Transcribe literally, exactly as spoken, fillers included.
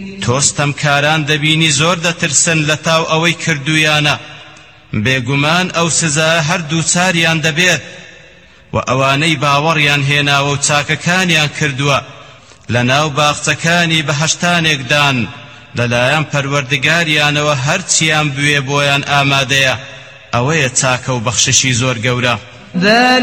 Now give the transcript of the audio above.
تۆستەمکاران دەبینی زۆر دەترسن لە تاو ئەوەی کردویانە بێگومان ئەو سزا هەردوو چاریان دەبێت و ئەوانەی باوەڕیان هێناوە و چاکەکانیان کردووە لە ناو باخچەکانی بەهەشتانێکدان لەلایەن پەروەردگاریانەوە هەرچیان بوێ بۆیان ئامادەیە ئەوەیە چاکە و بەخششی زۆر گەورە.